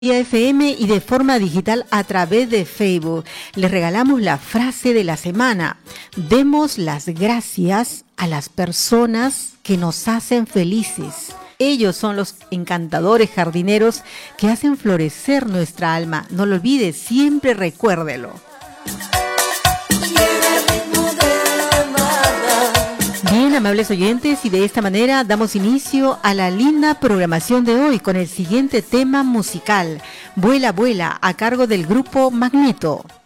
FM y de forma digital a través de Facebook. Les regalamos la frase de la semana. Demos las gracias a las personas que nos hacen felices. Ellos son los encantadores jardineros que hacen florecer nuestra alma. No lo olvides, siempre recuérdelo. Bien, amables oyentes, y de esta manera damos inicio a la linda programación de hoy con el siguiente tema musical, Vuela, vuela, a cargo del grupo Magneto.